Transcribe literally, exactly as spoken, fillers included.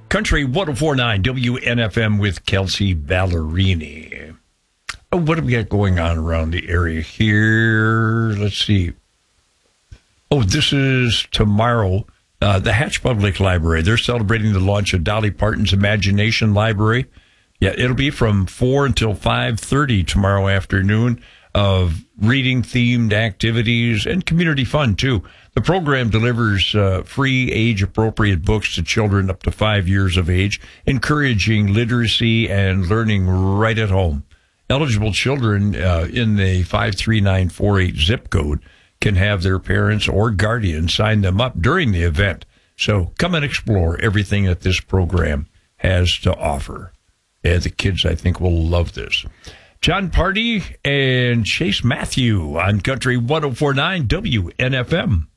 Country one oh four point nine W N F M with Kelsey Ballerini. Oh, what have we got going on around the area here? Let's see. Oh, this is tomorrow. Uh, the Hatch Public Library. They're celebrating the launch of Dolly Parton's Imagination Library. Yeah, it'll be from four until five thirty tomorrow afternoon of reading-themed activities and community fun, too. The program delivers uh, free, age-appropriate books to children up to five years of age, encouraging literacy and learning right at home. Eligible children uh, in the five three nine four eight zip code can have their parents or guardians sign them up during the event. So come and explore everything that this program has to offer. And the kids, I think, will love this. John Party and Chase Matthew on Country one oh four point nine W N F M.